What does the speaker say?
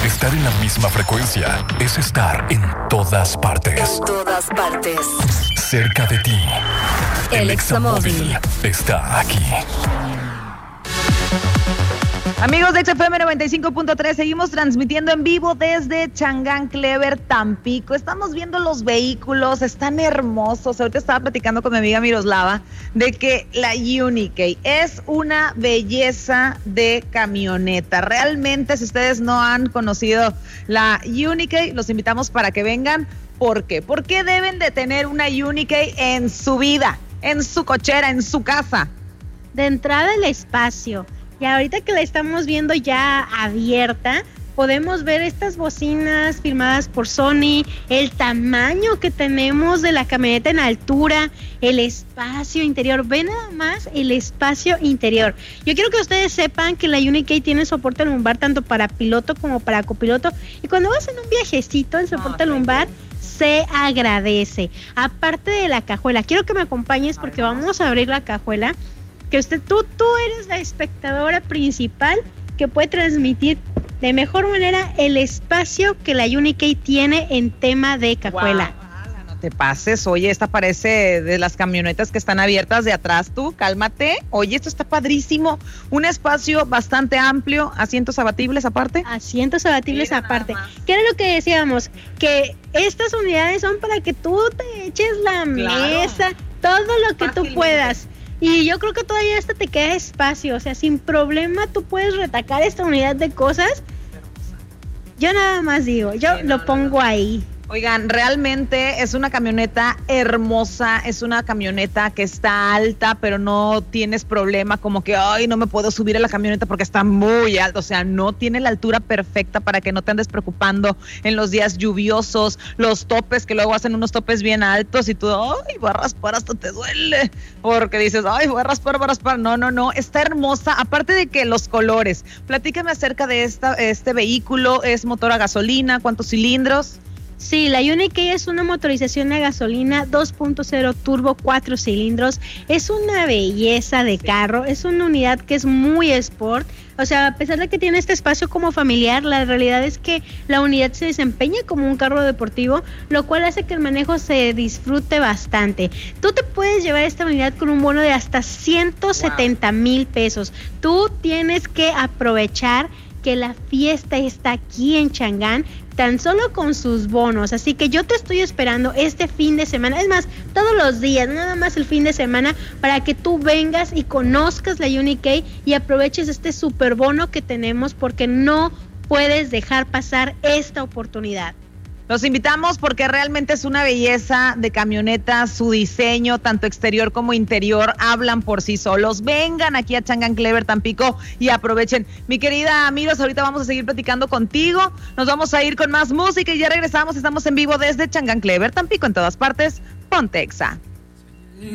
Estar en la misma frecuencia es estar en todas partes. En todas partes. Cerca de ti. El Examóvil está aquí. Amigos de XFM 95.3, seguimos transmitiendo en vivo desde Changán Clever, Tampico. Estamos viendo los vehículos, están hermosos. Ahorita estaba platicando con mi amiga Miroslava de que la Unikey es una belleza de camioneta. Realmente, si ustedes no han conocido la Unikey, los invitamos para que vengan. ¿Por qué? ¿Por qué deben de tener una Unikey en su vida, en su cochera, en su casa? De entrada, el espacio. Y ahorita que la estamos viendo ya abierta, podemos ver estas bocinas firmadas por Sony, el tamaño que tenemos de la camioneta en altura, el espacio interior. Ve nada más el espacio interior. Yo quiero que ustedes sepan que la Unikey tiene soporte lumbar tanto para piloto como para copiloto. Y cuando vas en un viajecito, el soporte lumbar se agradece. Aparte de la cajuela, quiero que me acompañes porque vamos a abrir la cajuela. Que tú eres la espectadora principal que puede transmitir de mejor manera el espacio que la Unikey tiene en tema de cajuela. Wow, no te pases, oye, esta parece de las camionetas que están abiertas de atrás, tú, cálmate. Oye, esto está padrísimo, un espacio bastante amplio, asientos abatibles aparte. Asientos abatibles aparte. ¿Qué era lo que decíamos? Que estas unidades son para que tú te eches la mesa, todo lo que tú puedas. Y yo creo que todavía hasta te queda espacio, o sea, sin problema tú puedes retacar esta unidad de cosas. Yo nada más digo, yo lo pongo ahí. Oigan, realmente es una camioneta hermosa, es una camioneta que está alta, pero no tienes problema como que, ay, no me puedo subir a la camioneta porque está muy alta, o sea, no tiene la altura perfecta para que no te andes preocupando en los días lluviosos, los topes, que luego hacen unos topes bien altos y tú, ay, voy a raspar hasta te duele, porque dices, ay, voy a raspar, no, está hermosa, aparte de que los colores, platícame acerca de este vehículo, ¿es motor a gasolina? ¿Cuántos cilindros? Sí, la Unikey es una motorización a gasolina 2.0 turbo 4 cilindros. Es una belleza de carro, es una unidad que es muy sport. O sea, a pesar de que tiene este espacio como familiar, la realidad es que la unidad se desempeña como un carro deportivo, lo cual hace que el manejo se disfrute bastante. Tú te puedes llevar esta unidad con un bono de hasta 170,000 pesos. Tú tienes que aprovechar que la fiesta está aquí en Changán, tan solo con sus bonos, así que yo te estoy esperando este fin de semana, es más, todos los días, nada más el fin de semana, para que tú vengas y conozcas la Unikey y aproveches este super bono que tenemos, porque no puedes dejar pasar esta oportunidad. Los invitamos porque realmente es una belleza de camioneta, su diseño, tanto exterior como interior, hablan por sí solos. Vengan aquí a Changán Clever, Tampico, y aprovechen. Mi querida Miros, ahorita vamos a seguir platicando contigo, nos vamos a ir con más música y ya regresamos, estamos en vivo desde Changán Clever, Tampico, en todas partes, Ponte Exa.